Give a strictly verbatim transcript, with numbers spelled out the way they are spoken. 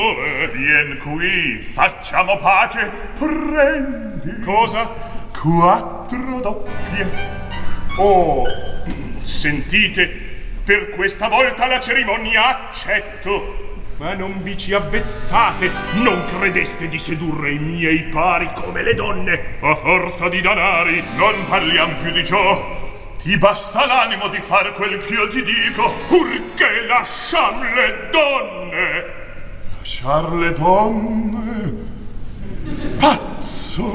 Vien qui, facciamo pace. Prendi. Cosa? Quattro doppie. Oh, sentite, per questa volta la cerimonia accetto. Ma non vi ci avvezzate, non credeste di sedurre i miei pari come le donne, a forza di danari. Non parliam più di ciò. Ti basta l'animo di far quel ch'io ti dico, purché lasciam le donne. Lasciar le donne? Pazzo!